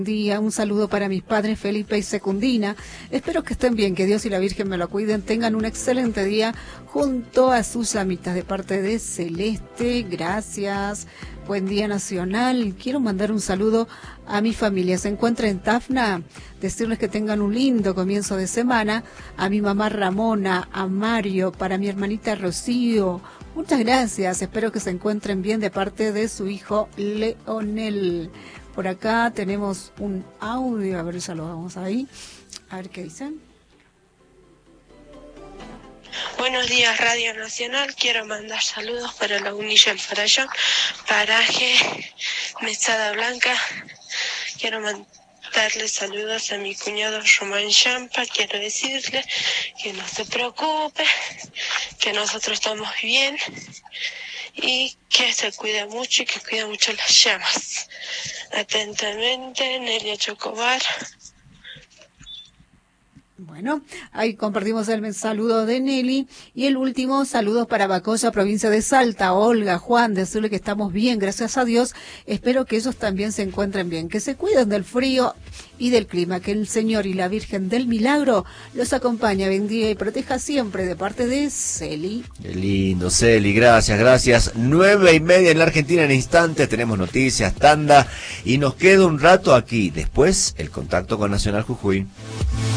Día, un saludo para mis padres Felipe y Secundina. Espero que estén bien, que Dios y la Virgen me lo cuiden. Tengan un excelente día junto a sus amitas de parte de Celeste. Gracias. Buen día nacional. Quiero mandar un saludo a mi familia. Se encuentra en Tafna. Decirles que tengan un lindo comienzo de semana. A mi mamá Ramona, a Mario, para mi hermanita Rocío. Muchas gracias. Espero que se encuentren bien de parte de su hijo Leonel. Por acá tenemos un audio, a ver, ya lo vamos ahí, a ver qué dicen. Buenos días, Radio Nacional. Quiero mandar saludos para la Unilla El Farallón, Paraje, Mesada Blanca. Quiero mandarle saludos a mi cuñado Román Champa. Quiero decirle que no se preocupe, que nosotros estamos bien y que se cuida mucho y que cuida mucho las llamas. Atentamente, Nelia Chocobar. Bueno, ahí compartimos el saludo de Nelly. Y el último, saludos para Bacoya, provincia de Salta. Olga, Juan, decirle que estamos bien, gracias a Dios. Espero que ellos también se encuentren bien, que se cuiden del frío y del clima, que el Señor y la Virgen del Milagro los acompañe, bendiga y proteja siempre, de parte de Celi. Qué lindo, Celi, gracias. 9:30 en la Argentina. En instantes tenemos noticias, tanda, y nos queda un rato aquí. Después, el contacto con Nacional Jujuy.